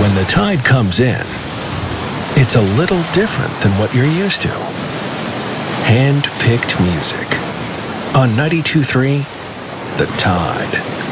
When the tide comes in, it's a little different than what you're used to. Hand-picked music. On 92.3, The Tide.